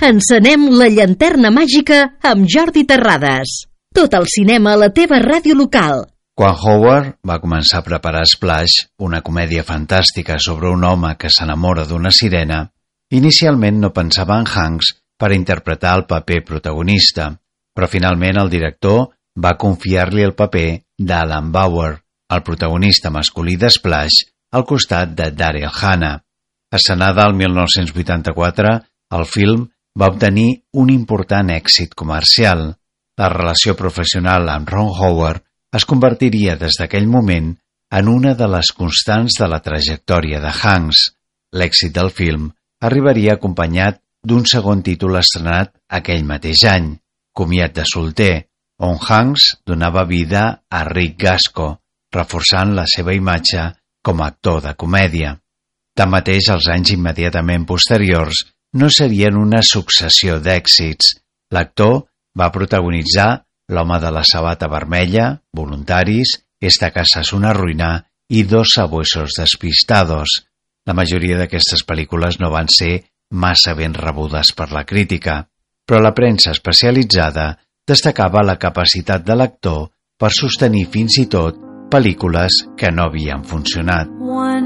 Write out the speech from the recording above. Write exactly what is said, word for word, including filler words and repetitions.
Encenem la llanterna màgica amb Jordi Terrades. Tot el cinema a la teva ràdio local. Quan Howard va començar a preparar Splash, una comèdia fantàstica sobre un home que s'enamora d'una sirena, inicialment no pensava en Hanks per interpretar el paper protagonista, però finalment el director va confiar-li el paper d'Alan Bauer, el protagonista masculí de Splash, al costat de Daryl Hannah. Estrenada el mil nou-cents vuitanta-quatre, el film va obtenir un important èxit comercial. La relació professional amb Ron Howard es convertiria des d'aquell moment en una de les constants de la trajectòria de Hanks. L'èxit del film arribaria acompanyat d'un segon títol estrenat aquell mateix any, Comiat de solter, on Hanks donava vida a Rick Gasco, reforçant la seva imatge com a actor de comèdia. Tanmateix, els anys immediatament posteriors no serien una successió d'èxits. L'actor va protagonitzar L'home de la sabata vermella, Voluntaris, Esta casa és una ruïna i Dos sabuesos despistados. La majoria d'aquestes pel·lícules no van ser massa ben rebudes per la crítica, però la premsa especialitzada destacava la capacitat de l'actor per sostenir fins i tot pel·lícules que no havien funcionat.